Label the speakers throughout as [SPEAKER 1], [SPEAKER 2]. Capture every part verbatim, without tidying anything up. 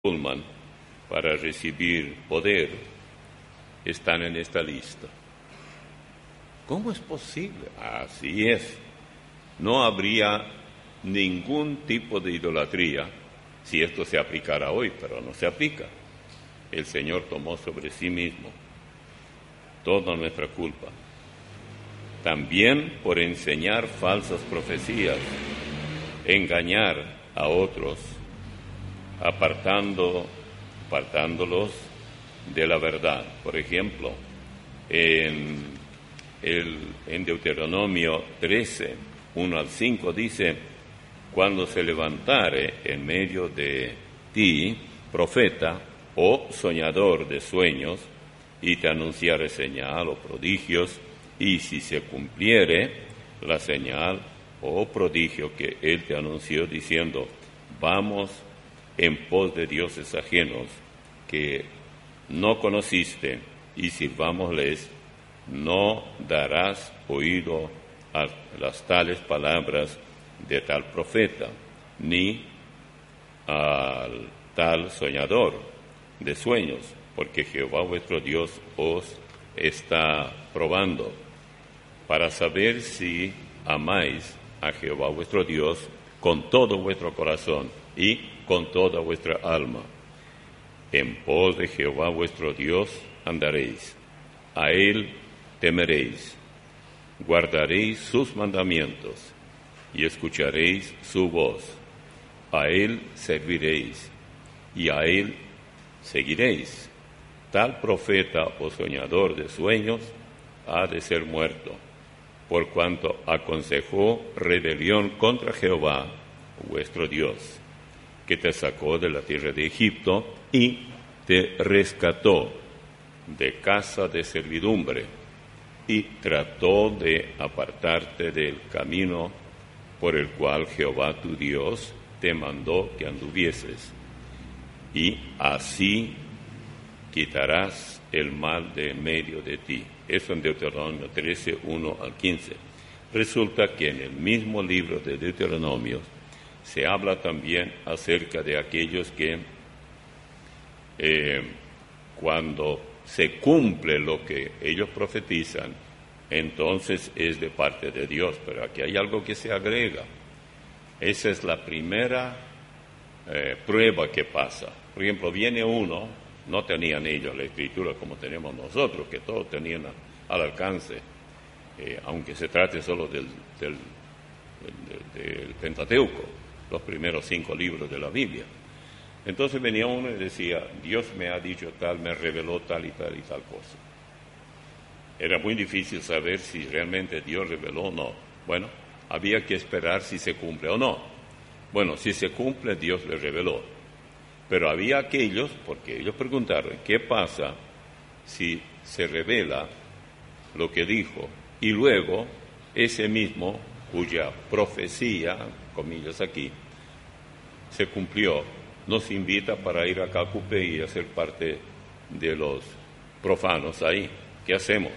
[SPEAKER 1] Pullman para recibir poder están en esta lista. ¿Cómo es posible? Así es. No habría ningún tipo de idolatría si esto se aplicara hoy, pero no se aplica. El Señor tomó sobre sí mismo toda nuestra culpa. También por enseñar falsas profecías, engañar a otros, apartando, apartándolos de la verdad. Por ejemplo, en, el, en Deuteronomio trece, uno al cinco dice: cuando se levantare en medio de ti profeta o soñador de sueños, y te anunciare señal o prodigios, y si se cumpliere la señal o prodigio que él te anunció, diciendo: vamos en pos de dioses ajenos que no conociste, y sirvámosles, no darás oído a las tales palabras de tal profeta, ni al tal soñador de sueños, porque Jehová vuestro Dios os está probando para saber si amáis a Jehová vuestro Dios con todo vuestro corazón y con toda vuestra alma. En pos de Jehová vuestro Dios andaréis, a él temeréis, guardaréis sus mandamientos y escucharéis su voz, a él serviréis y a él seguiréis. Tal profeta o soñador de sueños ha de ser muerto, por cuanto aconsejó rebelión contra Jehová vuestro Dios, que te sacó de la tierra de Egipto y te rescató de casa de servidumbre, y trató de apartarte del camino por el cual Jehová tu Dios te mandó que anduvieses, y así quitarás el mal de en medio de ti. Eso en Deuteronomio trece, uno al quince. Resulta que en el mismo libro de Deuteronomio se habla también acerca de aquellos que eh, cuando se cumple lo que ellos profetizan, entonces es de parte de Dios. Pero aquí hay algo que se agrega. Esa es la primera eh, prueba que pasa. Por ejemplo, viene uno, no tenían ellos la escritura como tenemos nosotros, que todos tenían al alcance, eh, aunque se trate solo del, del, del, del Pentateuco, los primeros cinco libros de la Biblia. Entonces venía uno y decía: Dios me ha dicho tal, me reveló tal y tal y tal cosa. Era muy difícil saber si realmente Dios reveló o no. Bueno, había que esperar si se cumple o no. Bueno, si se cumple, Dios le reveló. Pero había aquellos, porque ellos preguntaron: ¿qué pasa si se revela lo que dijo y luego ese mismo, cuya profecía, comillas aquí, se cumplió, nos invita para ir a Cacupe y hacer parte de los profanos ahí? ¿Qué hacemos?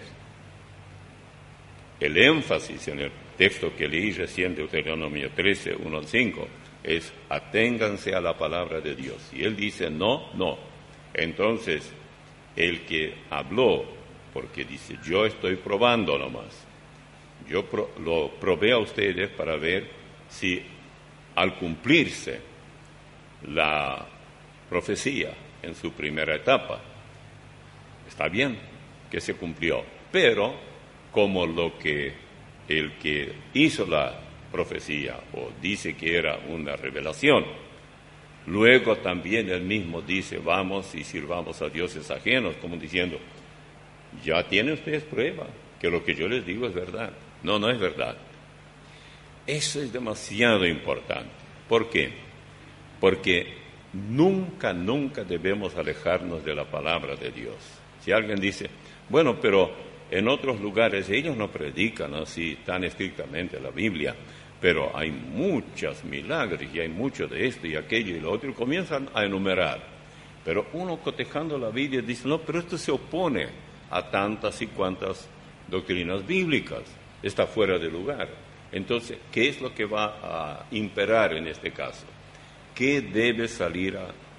[SPEAKER 1] El énfasis en el texto que leí recién de Deuteronomio trece, uno al cinco, es: aténganse a la palabra de Dios. Y él dice no, no. Entonces, el que habló, porque dice: yo estoy probando nomás, yo pro, lo probé a ustedes para ver si al cumplirse la profecía en su primera etapa, está bien que se cumplió, pero como lo que el que hizo la profecía o dice que era una revelación, luego también él mismo dice: vamos y sirvamos a dioses ajenos, como diciendo: ya tienen ustedes prueba que lo que yo les digo es verdad. No, no es verdad. Eso es demasiado importante. ¿Por qué? Porque nunca, nunca debemos alejarnos de la palabra de Dios. Si alguien dice: bueno, pero en otros lugares ellos no predican así tan estrictamente la Biblia, pero hay muchos milagros y hay mucho de esto y aquello y lo otro, y comienzan a enumerar. Pero uno, cotejando la Biblia, dice: no, pero esto se opone a tantas y cuantas doctrinas bíblicas, está fuera de lugar. Entonces, ¿qué es lo que va a imperar en este caso? ¿Qué debe salir a,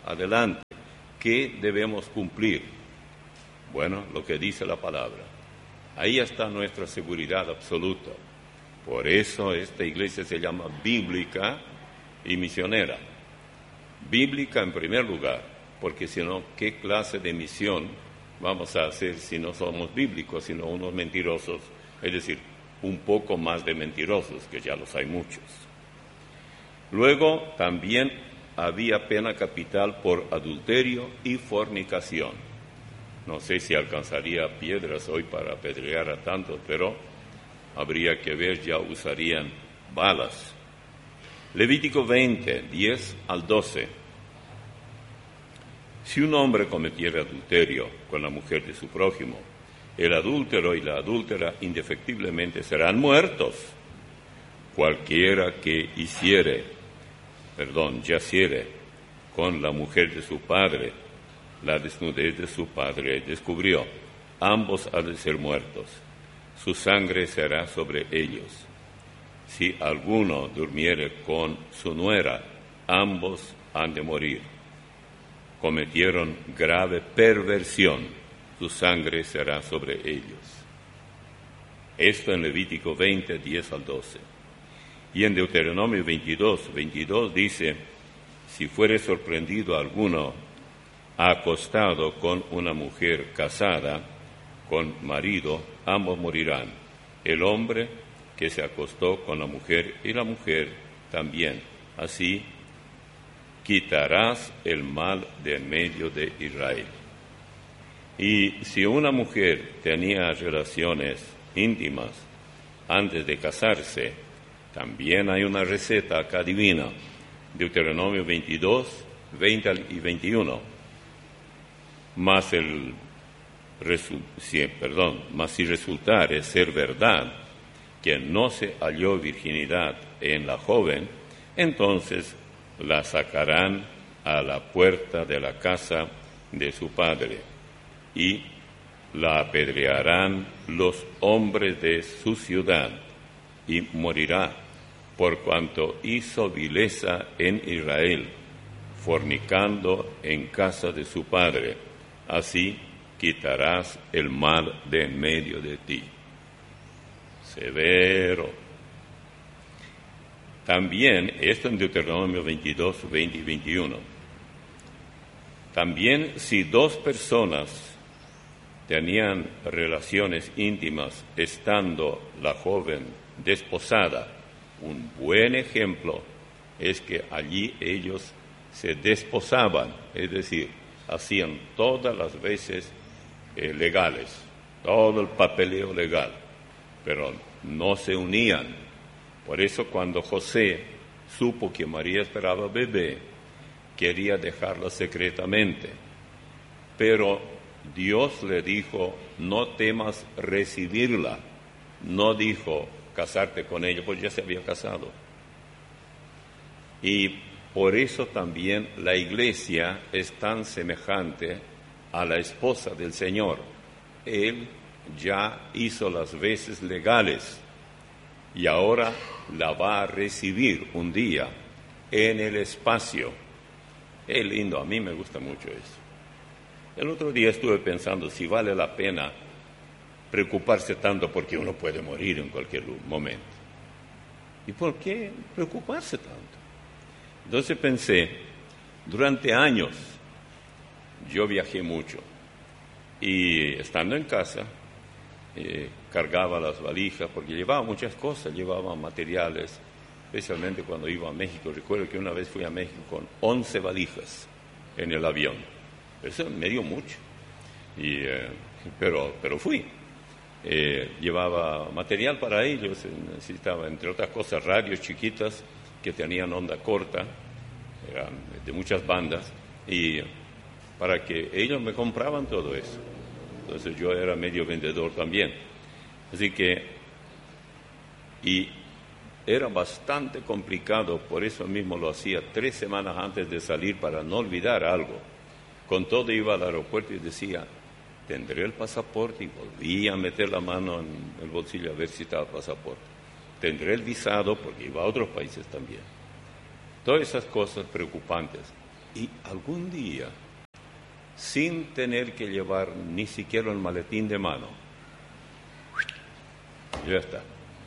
[SPEAKER 1] adelante. ¿Qué debemos cumplir? Bueno, lo que dice la palabra. Ahí está nuestra seguridad absoluta. Por eso esta iglesia se llama bíblica y misionera. Bíblica en primer lugar, porque si no, ¿qué clase de misión vamos a hacer si no somos bíblicos, sino unos mentirosos? Es decir, un poco más de mentirosos, que ya los hay muchos. Luego también había pena capital por adulterio y fornicación. No sé si alcanzaría piedras hoy para apedrear a tantos, pero habría que ver, ya usarían balas. Levítico veinte, diez al doce. Si un hombre cometiera adulterio con la mujer de su prójimo, el adúltero y la adúltera indefectiblemente serán muertos. Cualquiera que hiciere, perdón, yaciere con la mujer de su padre, la desnudez de su padre descubrió, ambos han de ser muertos. Su sangre será sobre ellos. Si alguno durmiere con su nuera, ambos han de morir. Cometieron grave perversión, su sangre será sobre ellos. Esto en Levítico veinte, diez al doce. Y en Deuteronomio veintidós, veintidós dice, si fuere sorprendido alguno acostado con una mujer casada, con marido, ambos morirán. El hombre que se acostó con la mujer y la mujer también. Así quitarás el mal de en medio de Israel. Y si una mujer tenía relaciones íntimas antes de casarse, también hay una receta acá divina. Deuteronomio veintidós, veinte y veintiuno. Mas el Sí, perdón, mas si resultare ser verdad que no se halló virginidad en la joven, entonces la sacarán a la puerta de la casa de su padre y la apedrearán los hombres de su ciudad y morirá por cuanto hizo vileza en Israel, fornicando en casa de su padre. Así quitarás el mal de en medio de ti. Severo. También, esto en Deuteronomio veintidós, veinte y veintiuno. También si dos personas tenían relaciones íntimas estando la joven desposada, un buen ejemplo es que allí ellos se desposaban, es decir, hacían todas las veces eh, legales, todo el papeleo legal, pero no se unían. Por eso cuando José supo que María esperaba bebé, quería dejarla secretamente, pero Dios le dijo, no temas recibirla, no dijo casarte con ella, pues ya se había casado. Y por eso también la iglesia es tan semejante a la esposa del Señor. Él ya hizo las veces legales y ahora la va a recibir un día en el espacio. Es lindo, a mí me gusta mucho eso. El otro día estuve pensando si vale la pena preocuparse tanto porque uno puede morir en cualquier momento. ¿Y por qué preocuparse tanto? Entonces pensé, durante años yo viajé mucho y estando en casa eh, cargaba las valijas porque llevaba muchas cosas, llevaba materiales, especialmente cuando iba a México. Recuerdo que una vez fui a México con once valijas en el avión. Eso me dio mucho, y, eh, pero, pero fui. Eh, llevaba material para ellos, necesitaba, entre otras cosas, radios chiquitas que tenían onda corta, eran de muchas bandas, y para que ellos me compraban todo eso. Entonces yo era medio vendedor también. Así que, y era bastante complicado, por eso mismo lo hacía tres semanas antes de salir para no olvidar algo. Con todo iba al aeropuerto y decía, tendré el pasaporte, y volvía a meter la mano en el bolsillo a ver si estaba el pasaporte. Tendré el visado, porque iba a otros países también. Todas esas cosas preocupantes. Y algún día, sin tener que llevar ni siquiera el maletín de mano, ya está.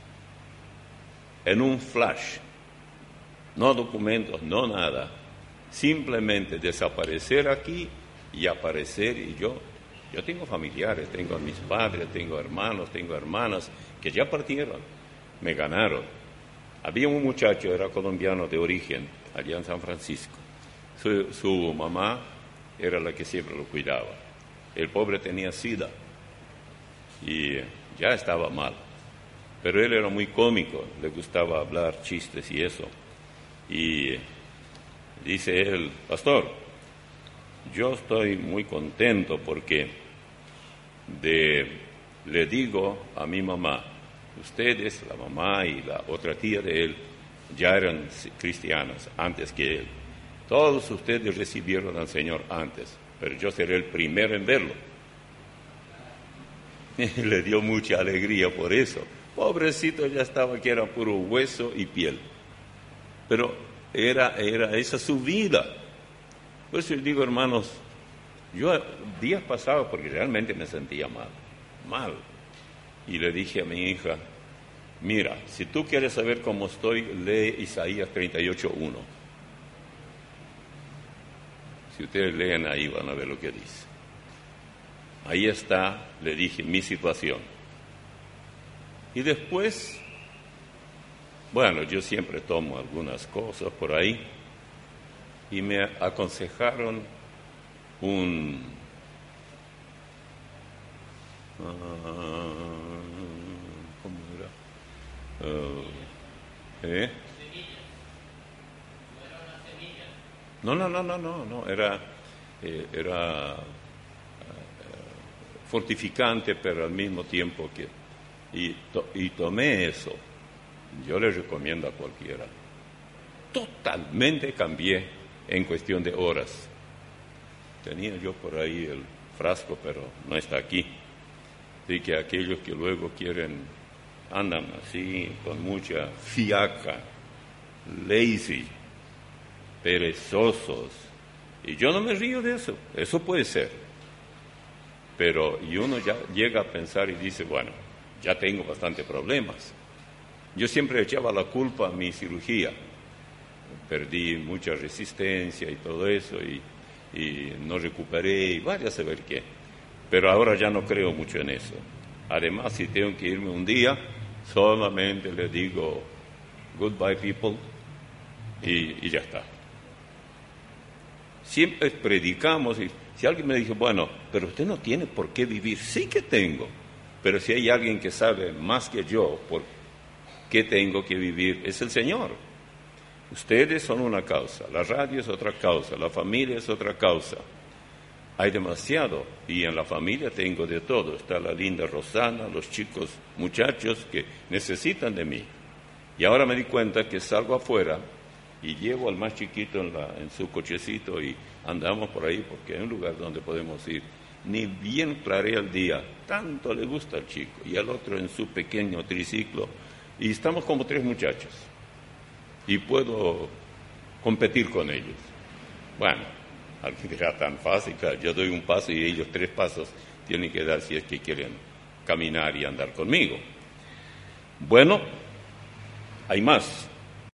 [SPEAKER 1] En un flash, no documentos, no nada, simplemente desaparecer aquí y aparecer. Y yo, yo tengo familiares, tengo a mis padres, tengo hermanos, tengo hermanas que ya partieron, me ganaron. Había un muchacho, era colombiano de origen, allá en San Francisco. Su, su mamá era la que siempre lo cuidaba. El pobre tenía sida y ya estaba mal. Pero él era muy cómico, le gustaba hablar chistes y eso. Y dice él: pastor, yo estoy muy contento porque de, le digo a mi mamá, ustedes, la mamá y la otra tía de él, ya eran cristianas antes que él. Todos ustedes recibieron al Señor antes, pero yo seré el primero en verlo. Le dio mucha alegría por eso. Pobrecito, ya estaba que era puro hueso y piel. Pero era, era esa su vida. Por eso yo digo, hermanos, yo días pasados, porque realmente me sentía mal, mal. Y le dije a mi hija, mira, si tú quieres saber cómo estoy, lee Isaías treinta y ocho uno. Si ustedes leen ahí van a ver lo que dice. Ahí está, le dije, mi situación. Y después, bueno, yo siempre tomo algunas cosas por ahí y me aconsejaron un... Uh, ¿Cómo era? Uh, ¿eh? No, no, no, no, no, no, era, eh, era uh, fortificante, pero al mismo tiempo que... Y, to, y tomé eso. Yo le recomiendo a cualquiera. Totalmente cambié en cuestión de horas. Tenía yo por ahí el frasco, pero no está aquí. Así que aquellos que luego quieren, andan así, con mucha fiaca, lazy, perezosos. Y yo no me río de eso, eso puede ser. Pero y uno ya llega a pensar y dice, bueno, ya tengo bastantes problemas. Yo siempre echaba la culpa a mi cirugía. Perdí mucha resistencia y todo eso, y, y no recuperé, y vaya a saber qué. Pero ahora ya no creo mucho en eso. Además, si tengo que irme un día, solamente le digo, goodbye people, y, y ya está. Siempre predicamos, y si alguien me dice, bueno, pero usted no tiene por qué vivir, sí que tengo. Pero si hay alguien que sabe más que yo por qué tengo que vivir, es el Señor. Ustedes son una causa, la radio es otra causa, la familia es otra causa. Hay demasiado, y en la familia tengo de todo. Está la linda Rosana, los chicos, muchachos que necesitan de mí. Y ahora me di cuenta que salgo afuera y llevo al más chiquito en, la, en su cochecito y andamos por ahí porque hay un lugar donde podemos ir. Ni bien clarea el día, tanto le gusta al chico, y al otro en su pequeño triciclo, y estamos como tres muchachos, y puedo competir con ellos. Bueno, alguien dirá tan fácil, claro, yo doy un paso y ellos tres pasos tienen que dar si es que quieren caminar y andar conmigo. Bueno, hay más.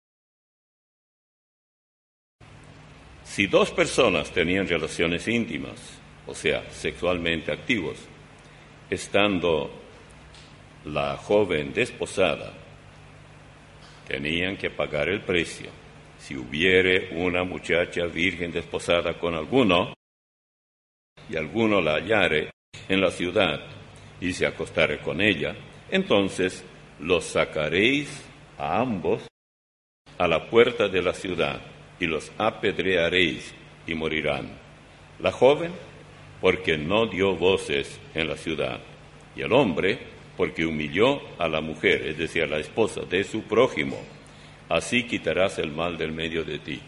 [SPEAKER 1] Si dos personas tenían relaciones íntimas, o sea, sexualmente activos, estando la joven desposada, tenían que pagar el precio. Si hubiere una muchacha virgen desposada con alguno, y alguno la hallare en la ciudad y se acostare con ella, entonces los sacaréis a ambos a la puerta de la ciudad y los apedrearéis y morirán. La joven, porque no dio voces en la ciudad, y el hombre, porque humilló a la mujer, es decir, a la esposa de su prójimo. Así quitarás el mal del medio de ti.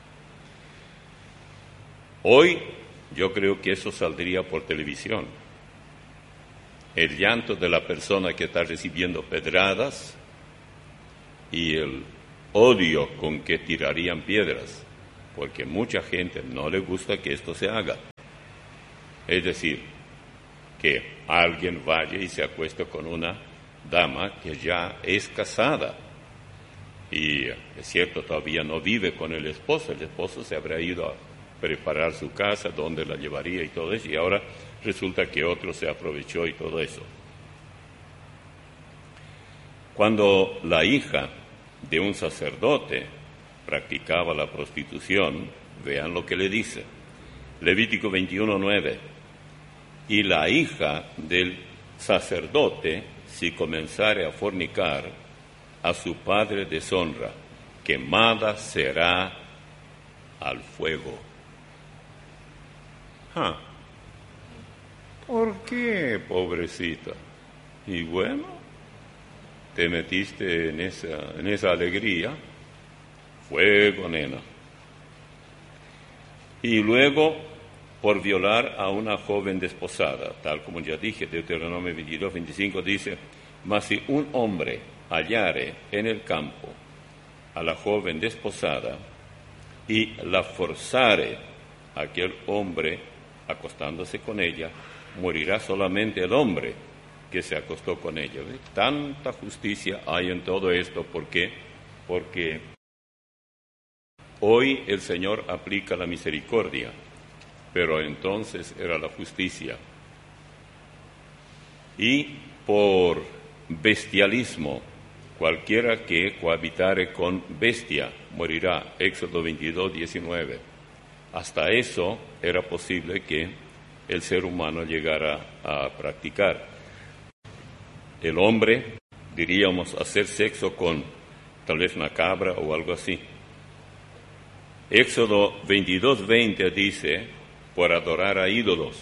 [SPEAKER 1] Hoy yo creo que eso saldría por televisión. El llanto de la persona que está recibiendo pedradas y el odio con que tirarían piedras. porque mucha gente no le gusta que esto se haga. Es decir, que alguien vaya y se acueste con una dama que ya es casada. Y es cierto, todavía no vive con el esposo. El esposo se habrá ido a preparar su casa, dónde la llevaría y todo eso. Y ahora resulta que otro se aprovechó y todo eso. Cuando la hija de un sacerdote practicaba la prostitución, vean lo que le dice. Levítico veintiuno, nueve. Y la hija del sacerdote, si comenzare a fornicar, a su padre deshonra, quemada será al fuego. Ah, ¿por qué, pobrecita? Y bueno, te metiste en esa, en esa alegría, fuego, nena. Y luego, por violar a una joven desposada, tal como ya dije, Deuteronomio veintidós, veinticinco dice, mas si un hombre hallare en el campo a la joven desposada y la forzare aquel hombre acostándose con ella, morirá solamente el hombre que se acostó con ella. ¿Ve? Tanta justicia hay en todo esto, ¿por qué? Porque hoy el Señor aplica la misericordia, pero entonces era la justicia. Y por bestialismo, cualquiera que cohabitare con bestia morirá. Éxodo veintidós, diecinueve. Hasta eso era posible que el ser humano llegara a practicar. El hombre, diríamos, hacer sexo con tal vez una cabra o algo así. Éxodo veintidós, veinte dice, por adorar a ídolos.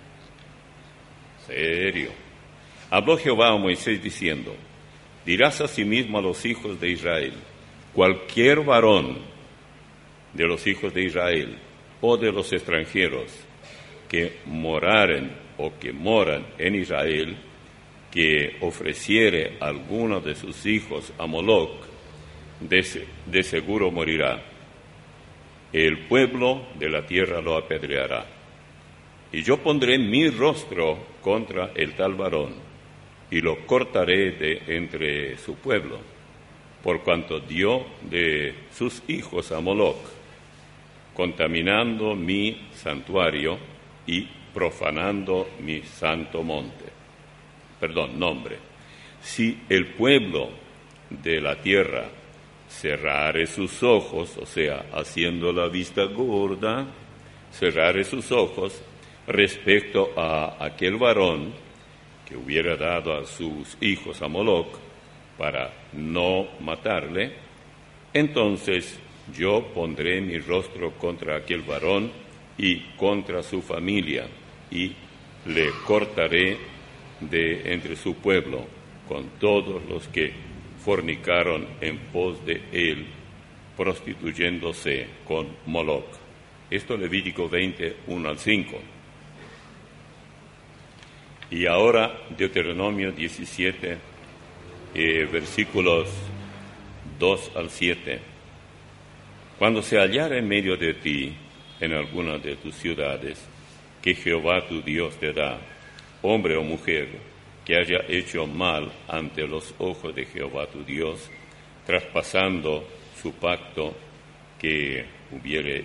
[SPEAKER 1] Serio. Habló Jehová a Moisés diciendo, dirás asimismo a los hijos de Israel, cualquier varón de los hijos de Israel o de los extranjeros que moraren o que moran en Israel, que ofreciere alguno de sus hijos a Moloc, de, de seguro morirá. El pueblo de la tierra lo apedreará. Y yo pondré mi rostro contra el tal varón, y lo cortaré de entre su pueblo, por cuanto dio de sus hijos a Moloc, contaminando mi santuario y profanando mi santo monte. Perdón, nombre. Si el pueblo de la tierra cerrare sus ojos, o sea, haciendo la vista gorda, cerrare sus ojos respecto a aquel varón que hubiera dado a sus hijos a Moloc para no matarle, entonces yo pondré mi rostro contra aquel varón y contra su familia, y le cortaré de entre su pueblo con todos los que fornicaron en pos de él, prostituyéndose con Moloc. Esto Levítico veinte, uno al cinco. Y ahora Deuteronomio diecisiete, eh, versículos dos al siete. Cuando se hallara en medio de ti, en alguna de tus ciudades, que Jehová tu Dios te da, hombre o mujer, que haya hecho mal ante los ojos de Jehová tu Dios, traspasando su pacto que hubiere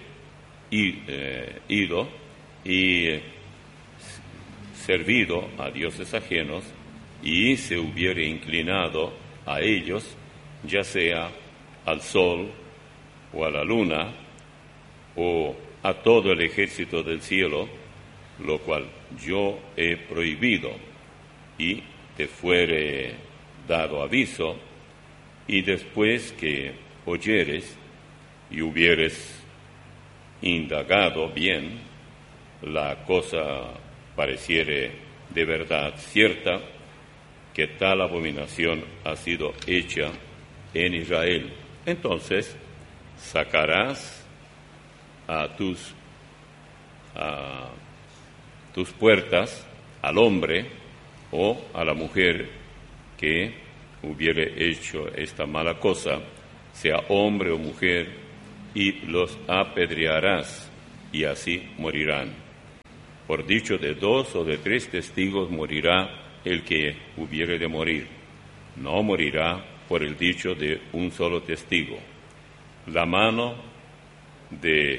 [SPEAKER 1] ido y servido a dioses ajenos, y se hubiere inclinado a ellos, ya sea al sol o a la luna o a todo el ejército del cielo, lo cual yo he prohibido, y te fuere dado aviso, y después que oyeres y hubieres indagado bien, la cosa pareciere de verdad cierta, que tal abominación ha sido hecha en Israel. Entonces sacarás a tus, a tus puertas al hombre o a la mujer que hubiere hecho esta mala cosa, sea hombre o mujer, y los apedrearás, y así morirán. Por dicho de dos o de tres testigos morirá el que hubiere de morir. No morirá por el dicho de un solo testigo. La mano de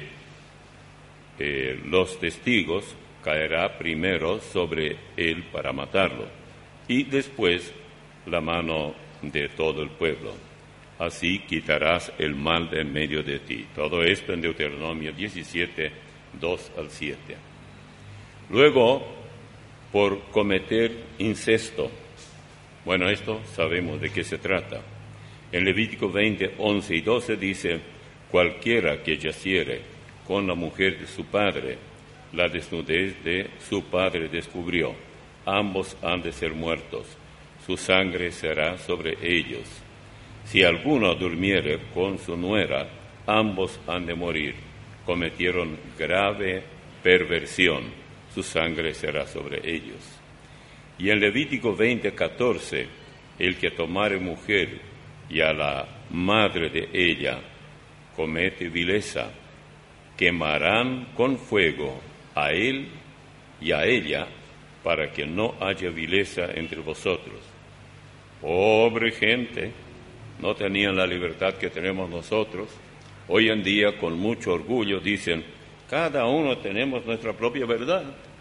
[SPEAKER 1] eh, los testigos caerá primero sobre él para matarlo, y después la mano de todo el pueblo. Así quitarás el mal de en medio de ti. Todo esto en Deuteronomio diecisiete, dos al siete. Luego, por cometer incesto. Bueno, esto sabemos de qué se trata. En Levítico veinte, once y doce dice: cualquiera que yaciere con la mujer de su padre, la desnudez de su padre descubrió. Ambos han de ser muertos. Su sangre será sobre ellos. Si alguno durmiere con su nuera, ambos han de morir. Cometieron grave perversión. Su sangre será sobre ellos. Y en Levítico veinte, catorce, el que tomare mujer y a la madre de ella comete vileza, quemarán con fuego a él y a ella, para que no haya vileza entre vosotros. Pobre gente, no tenían la libertad que tenemos nosotros. Hoy en día, con mucho orgullo, dicen: cada uno tenemos nuestra propia verdad.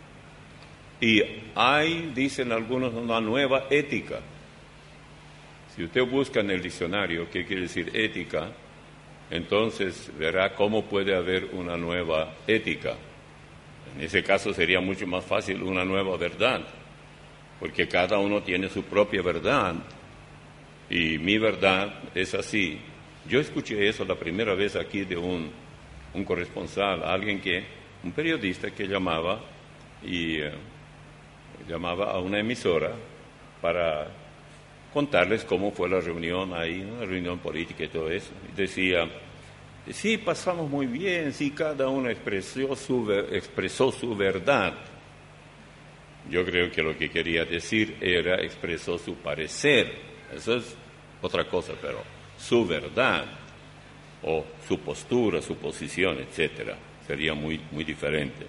[SPEAKER 1] Y hay, dicen algunos, una nueva ética. Si usted busca en el diccionario qué quiere decir ética, entonces verá cómo puede haber una nueva ética. En ese caso sería mucho más fácil una nueva verdad, porque cada uno tiene su propia verdad, y mi verdad es así. Yo escuché eso la primera vez aquí de un, un corresponsal, alguien que, un periodista que llamaba y eh, llamaba a una emisora para contarles cómo fue la reunión ahí, una reunión política y todo eso. Y decía: sí, pasamos muy bien, sí, cada uno expresó su, expresó su verdad. Yo creo que lo que quería decir era expresó su parecer. Eso es otra cosa, pero su verdad o su postura, su posición, etcétera, sería muy, muy diferente.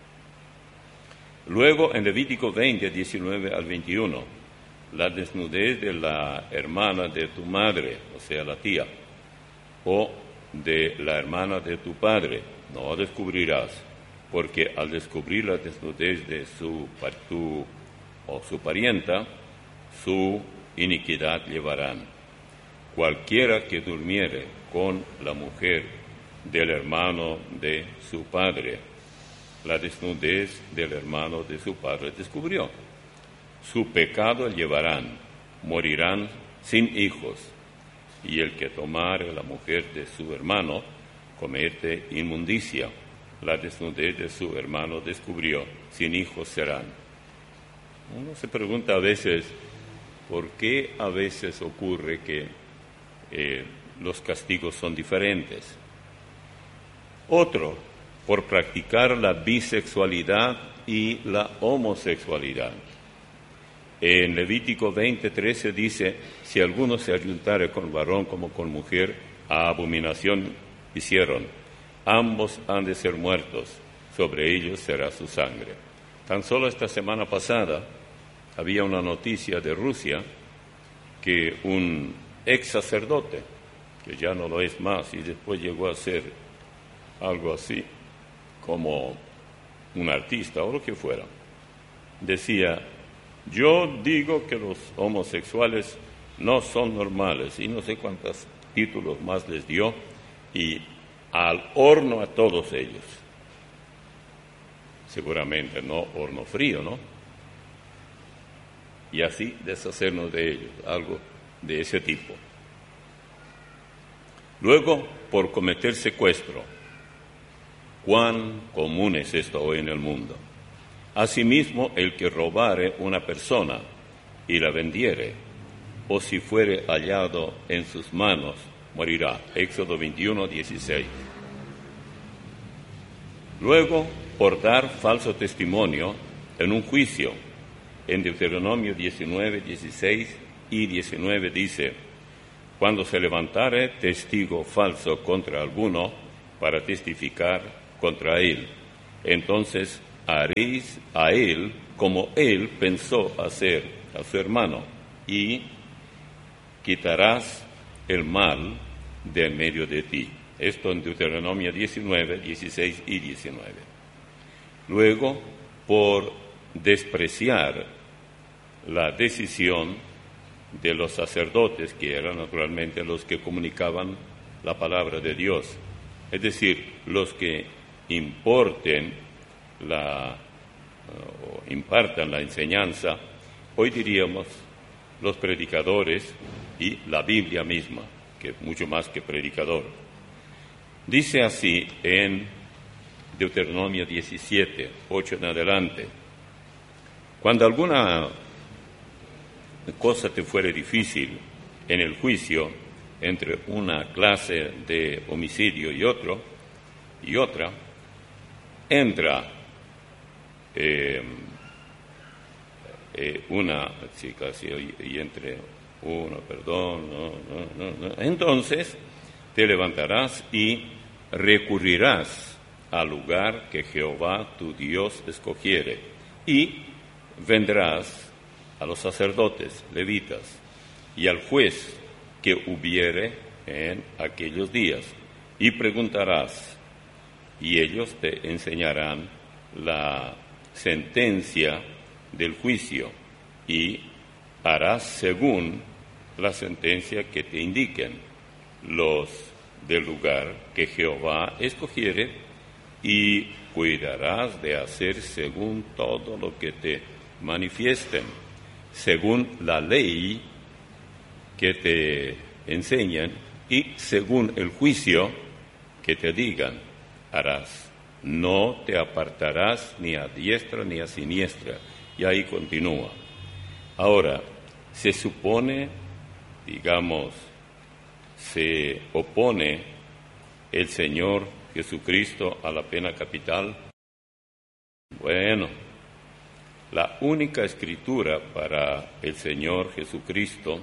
[SPEAKER 1] Luego, en Levítico veinte, diecinueve al veintiuno, la desnudez de la hermana de tu madre, o sea, la tía, o de la hermana de tu padre, no descubrirás, porque al descubrir la desnudez de su tu, o su parienta, su iniquidad llevarán. Cualquiera que durmiere con la mujer del hermano de su padre, la desnudez del hermano de su padre descubrió. Su pecado llevarán, morirán sin hijos, y el que tomare la mujer de su hermano comete inmundicia. La desnudez de su hermano descubrió, sin hijos serán. Uno se pregunta a veces, ¿por qué a veces ocurre que eh, los castigos son diferentes? Otro, por practicar la bisexualidad y la homosexualidad. En Levítico veinte, trece dice: si alguno se ayuntare con varón como con mujer, a abominación hicieron. Ambos han de ser muertos, sobre ellos será su sangre. Tan solo esta semana pasada había una noticia de Rusia que un ex sacerdote, que ya no lo es más y después llegó a ser algo así como un artista o lo que fuera, decía: yo digo que los homosexuales no son normales, y no sé cuántos títulos más les dio, y al horno a todos ellos. Seguramente no horno frío, ¿no? Y así deshacernos de ellos, algo de ese tipo. Luego, por cometer secuestro. Cuán común es esto hoy en el mundo. Asimismo, el que robare una persona y la vendiere, o si fuere hallado en sus manos, morirá. Éxodo veintiuno, dieciséis. Luego, por dar falso testimonio en un juicio. En Deuteronomio diecinueve, dieciséis y diecinueve dice: cuando se levantare testigo falso contra alguno, para testificar contra él. Entonces haréis a él como él pensó hacer a su hermano, y quitarás el mal de en medio de ti. Esto en Deuteronomio diecinueve, dieciséis y diecinueve. Luego, por despreciar la decisión de los sacerdotes, que eran naturalmente los que comunicaban la palabra de Dios, es decir, los que importen la, o impartan la enseñanza, hoy diríamos los predicadores y la Biblia misma, que es mucho más que predicador. Dice así en Deuteronomio diecisiete, ocho en adelante: cuando alguna cosa te fuere difícil en el juicio entre una clase de homicidio y otro y otra, entra eh, eh, una, sí, casi, y, y entre uno, perdón, no, no, no, no. Entonces te levantarás y recurrirás al lugar que Jehová tu Dios escogiere, y vendrás a los sacerdotes levitas y al juez que hubiere en aquellos días, y preguntarás, y ellos te enseñarán la sentencia del juicio, y harás según la sentencia que te indiquen los del lugar que Jehová escogiere, y cuidarás de hacer según todo lo que te manifiesten, según la ley que te enseñan, y según el juicio que te digan, harás. No te apartarás ni a diestra ni a siniestra. Y ahí continúa. Ahora, se supone, digamos, se opone el Señor Jesucristo a la pena capital. Bueno, la única escritura para el Señor Jesucristo,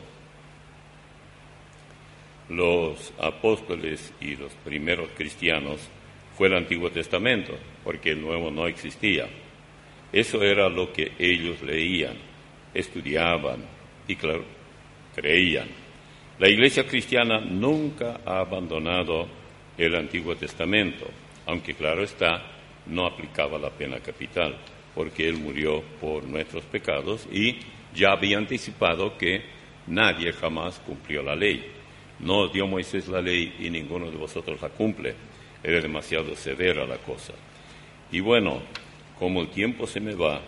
[SPEAKER 1] los apóstoles y los primeros cristianos, fue el Antiguo Testamento, porque el Nuevo no existía. Eso era lo que ellos leían, estudiaban y, claro, creían. La Iglesia cristiana nunca ha abandonado el Antiguo Testamento, aunque, claro está, no aplicaba la pena capital, porque Él murió por nuestros pecados y ya había anticipado que nadie jamás cumplió la ley. No dio Moisés la ley y ninguno de vosotros la cumple. Era demasiado severa la cosa. Y bueno, como el tiempo se me va,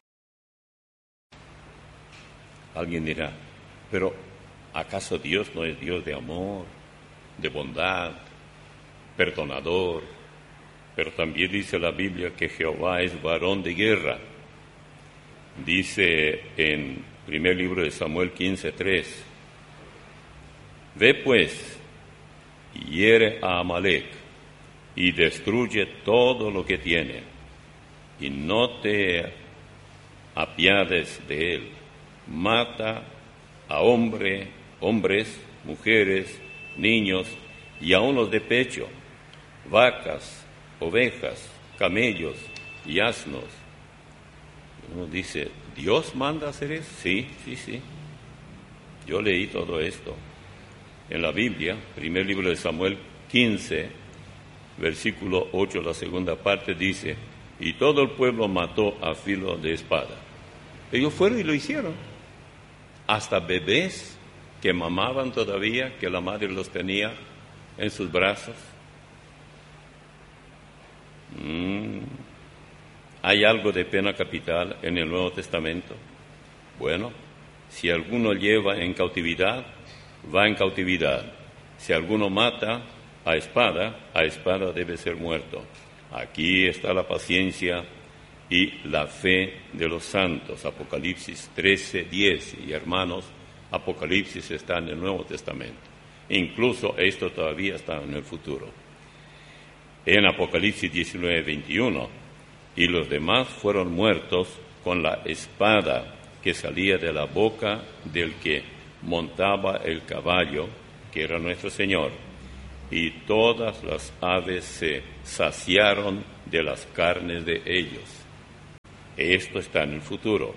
[SPEAKER 1] alguien dirá, pero ¿acaso Dios no es Dios de amor, de bondad, perdonador? Pero también dice la Biblia que Jehová es varón de guerra. Dice en primer libro de Samuel quince tres, ve pues y hiere a Amalec y destruye todo lo que tiene, y no te apiades de él. Mata a hombre, hombres, mujeres, niños y aun los de pecho, vacas, ovejas, camellos y asnos. Uno dice, ¿Dios manda hacer eso? Sí, sí, sí. Yo leí todo esto en la Biblia, primer libro de Samuel quince, versículo ocho, la segunda parte dice, y todo el pueblo mató a filo de espada. Ellos fueron y lo hicieron. Hasta bebés que mamaban todavía, que la madre los tenía en sus brazos. Mm. ¿Hay algo de pena capital en el Nuevo Testamento? Bueno, si alguno lleva en cautividad, va en cautividad. Si alguno mata a espada, a espada debe ser muerto. Aquí está la paciencia y la fe de los santos. Apocalipsis trece diez. Y hermanos, Apocalipsis está en el Nuevo Testamento. Incluso esto todavía está en el futuro. En Apocalipsis diecinueve veintiuno, y los demás fueron muertos con la espada que salía de la boca del que montaba el caballo, que era nuestro Señor, y todas las aves se saciaron de las carnes de ellos. Esto está en el futuro.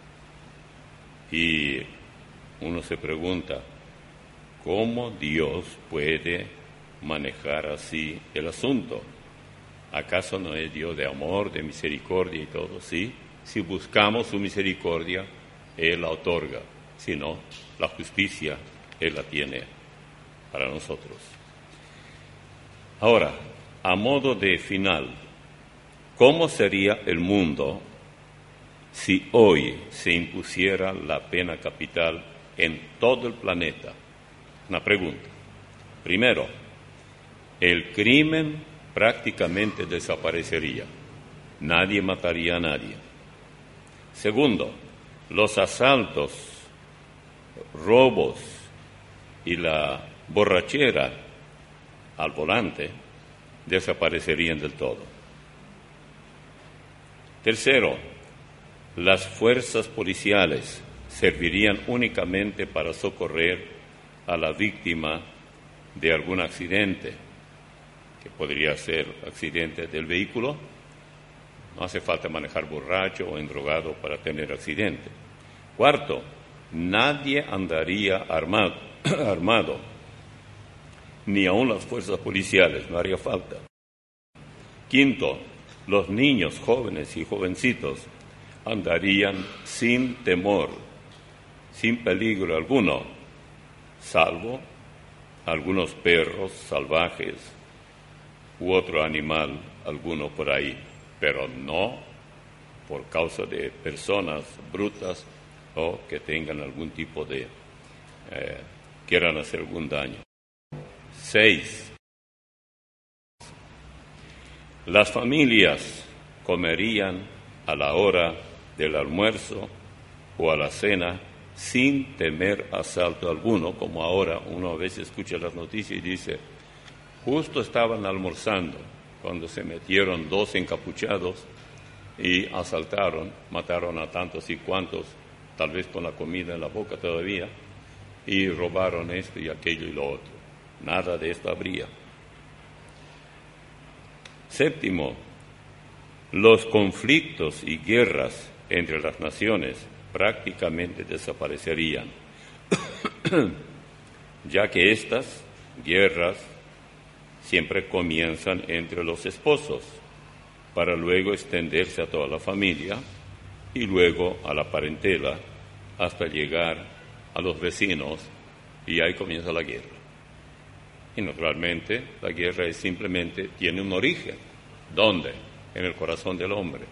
[SPEAKER 1] Y uno se pregunta, ¿cómo Dios puede manejar así el asunto? ¿Acaso no es Dios de amor, de misericordia y todo? Sí, si buscamos su misericordia, Él la otorga. Si no, la justicia Él la tiene para nosotros. Ahora, a modo de final, ¿cómo sería el mundo si hoy se impusiera la pena capital en todo el planeta? Una pregunta. Primero, el crimen prácticamente desaparecería. Nadie mataría a nadie. Segundo, los asaltos, robos y la borrachera al volante desaparecerían del todo. Tercero, las fuerzas policiales servirían únicamente para socorrer a la víctima de algún accidente, que podría ser accidente del vehículo. No hace falta manejar borracho o endrogado para tener accidente. Cuarto, nadie andaría armado, armado, ni aun las fuerzas policiales, no haría falta. Quinto, los niños, jóvenes y jovencitos andarían sin temor, sin peligro alguno, salvo algunos perros salvajes u otro animal, alguno por ahí, pero no por causa de personas brutas o que tengan algún tipo de, eh, quieran hacer algún daño. Seis, las familias comerían a la hora del almuerzo o a la cena sin temer asalto alguno, como ahora uno a veces escucha las noticias y dice, justo estaban almorzando cuando se metieron dos encapuchados y asaltaron, mataron a tantos y cuantos, tal vez con la comida en la boca todavía, y robaron esto y aquello y lo otro. Nada de esto habría. Séptimo, los conflictos y guerras entre las naciones prácticamente desaparecerían, ya que estas guerras siempre comienzan entre los esposos, para luego extenderse a toda la familia y luego a la parentela, hasta llegar a los vecinos, y ahí comienza la guerra. Y naturalmente la guerra es simplemente, tiene un origen. ¿Dónde? En el corazón del hombre.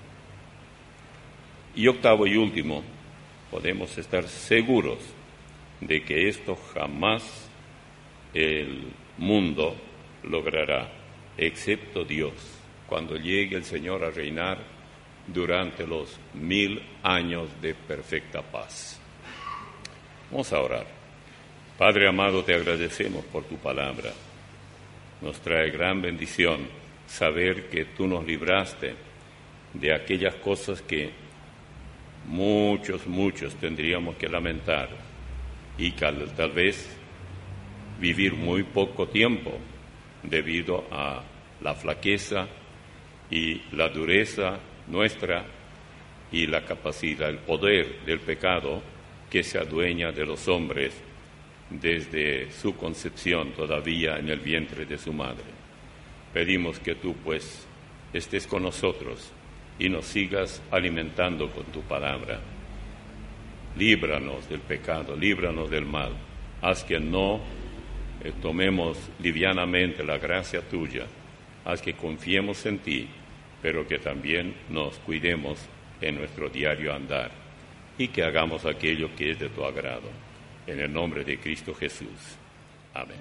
[SPEAKER 1] Y octavo y último, podemos estar seguros de que esto jamás el mundo logrará, excepto Dios, cuando llegue el Señor a reinar durante los mil años de perfecta paz. Vamos a orar. Padre amado, te agradecemos por tu palabra. Nos trae gran bendición saber que tú nos libraste de aquellas cosas que muchos, muchos tendríamos que lamentar y que tal vez vivir muy poco tiempo debido a la flaqueza y la dureza nuestra y la capacidad, el poder del pecado que se adueña de los hombres desde su concepción todavía en el vientre de su madre. Pedimos que tú pues estés con nosotros y nos sigas alimentando con tu palabra. Líbranos del pecado, líbranos del mal. Haz que no eh, tomemos livianamente la gracia tuya. Haz que confiemos en ti, pero que también nos cuidemos en nuestro diario andar y que hagamos aquello que es de tu agrado. En el nombre de Cristo Jesús. Amén.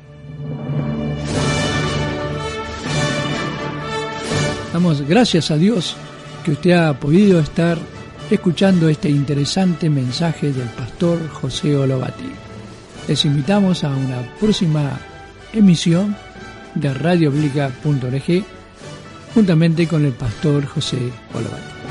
[SPEAKER 2] Damos gracias a Dios que usted ha podido estar escuchando este interesante mensaje del pastor José Olobati. Les invitamos a una próxima emisión de radio biblica punto org juntamente con el pastor José Olobati.